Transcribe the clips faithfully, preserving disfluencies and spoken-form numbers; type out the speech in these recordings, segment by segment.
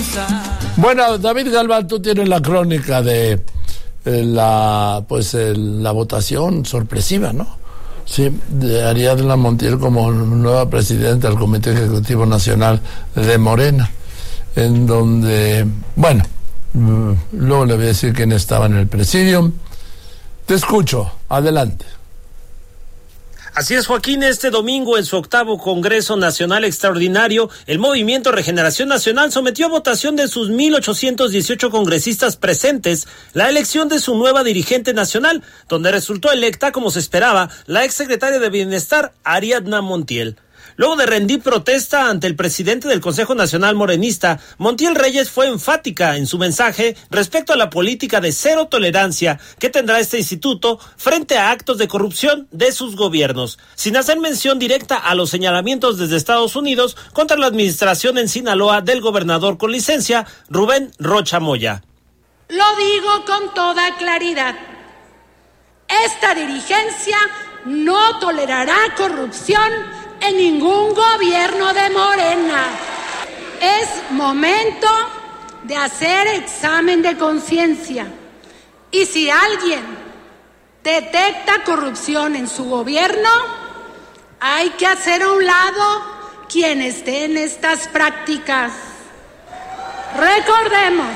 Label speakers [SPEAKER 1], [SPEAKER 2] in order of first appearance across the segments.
[SPEAKER 1] Bueno, David Galván, tú tienes la crónica de eh, la pues eh, la votación sorpresiva, ¿no? Sí, de Ariadna Montiel como nueva presidenta del Comité Ejecutivo Nacional de Morena, en donde, bueno, luego le voy a decir quién estaba en el presidium. Te escucho, adelante.
[SPEAKER 2] Así es, Joaquín, este domingo en su octavo Congreso Nacional Extraordinario, el Movimiento Regeneración Nacional sometió a votación de sus mil ochocientos dieciocho congresistas presentes la elección de su nueva dirigente nacional, donde resultó electa, como se esperaba, la exsecretaria de Bienestar, Ariadna Montiel. Luego de rendir protesta ante el presidente del Consejo Nacional Morenista, Montiel Reyes fue enfática en su mensaje respecto a la política de cero tolerancia que tendrá este instituto frente a actos de corrupción de sus gobiernos, sin hacer mención directa a los señalamientos desde Estados Unidos contra la administración en Sinaloa del gobernador con licencia, Rubén Rocha Moya.
[SPEAKER 3] Lo digo con toda claridad. Esta dirigencia no tolerará corrupción en ningún gobierno de Morena. Es momento de hacer examen de conciencia. Y si alguien detecta corrupción en su gobierno, hay que hacer a un lado quien esté en estas prácticas. Recordemos,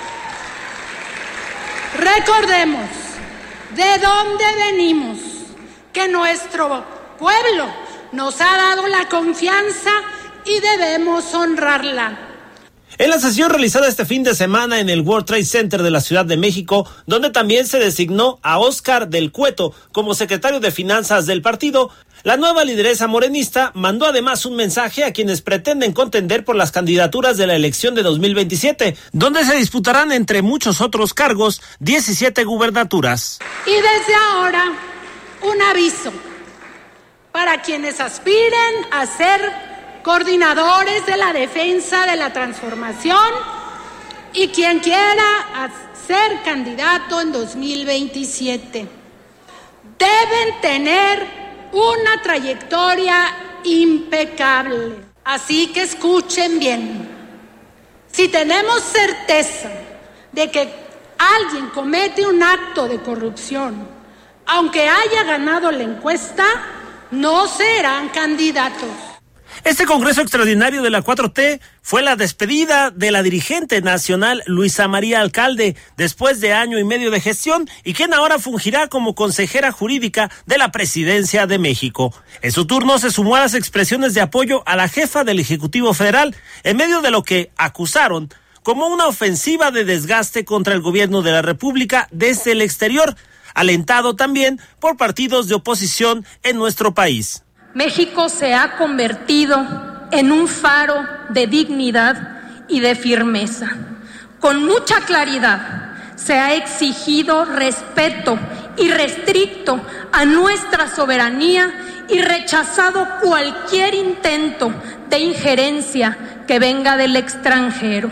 [SPEAKER 3] recordemos de dónde venimos, que nuestro pueblo nos ha dado la confianza y debemos honrarla.
[SPEAKER 2] En la sesión realizada este fin de semana en el World Trade Center de la Ciudad de México, donde también se designó a Óscar del Cueto como secretario de Finanzas del partido, la nueva lideresa morenista mandó además un mensaje a quienes pretenden contender por las candidaturas de la elección de dos mil veintisiete, donde se disputarán, entre muchos otros cargos, diecisiete gubernaturas.
[SPEAKER 3] Y desde ahora, un aviso para quienes aspiren a ser coordinadores de la defensa de la transformación y quien quiera ser candidato en dos mil veintisiete. Deben tener una trayectoria impecable. Así que escuchen bien. Si tenemos certeza de que alguien comete un acto de corrupción, aunque haya ganado la encuesta, no serán candidatos.
[SPEAKER 2] Este Congreso Extraordinario de la cuatro T fue la despedida de la dirigente nacional Luisa María Alcalde después de año y medio de gestión y quien ahora fungirá como consejera jurídica de la Presidencia de México. En su turno se sumó a las expresiones de apoyo a la jefa del Ejecutivo Federal en medio de lo que acusaron como una ofensiva de desgaste contra el gobierno de la República desde el exterior, alentado también por partidos de oposición en nuestro país.
[SPEAKER 4] México se ha convertido en un faro de dignidad y de firmeza. Con mucha claridad se ha exigido respeto irrestricto a nuestra soberanía y rechazado cualquier intento de injerencia que venga del extranjero.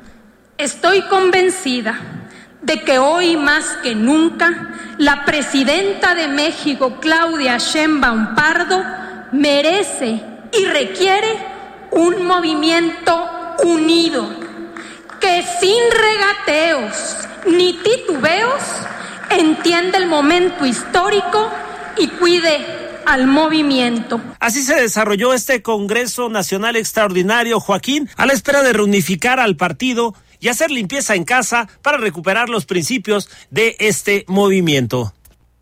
[SPEAKER 4] Estoy convencida de que hoy más que nunca, la presidenta de México, Claudia Sheinbaum Pardo, merece y requiere un movimiento unido, que sin regateos ni titubeos entienda el momento histórico y cuide al movimiento.
[SPEAKER 2] Así se desarrolló este Congreso Nacional Extraordinario, Joaquín, a la espera de reunificar al partido y hacer limpieza en casa para recuperar los principios de este movimiento.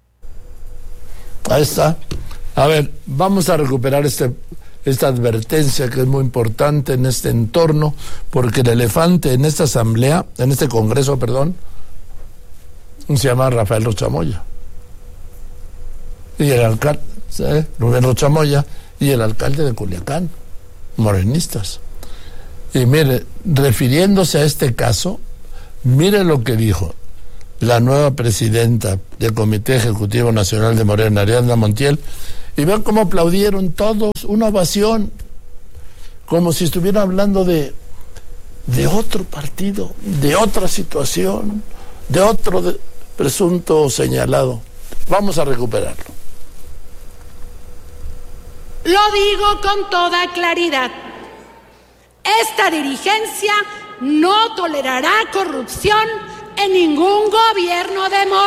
[SPEAKER 1] Ahí está. A ver, vamos a recuperar este, esta advertencia que es muy importante en este entorno, porque el elefante en esta asamblea, en este congreso, perdón, se llama Rafael Rocha Moya. Y el alcalde, ¿sí? Rubén Rocha Moya, y el alcalde de Culiacán, morenistas. Y mire, refiriéndose a este caso, mire lo que dijo la nueva presidenta del Comité Ejecutivo Nacional de Morena, Ariadna Montiel, y vean cómo aplaudieron todos, una ovación, como si estuvieran hablando de, de otro partido, de otra situación, de otro de, presunto señalado. Vamos a recuperarlo.
[SPEAKER 3] Lo digo con toda claridad. Esta dirigencia no tolerará corrupción en ningún gobierno de Morena.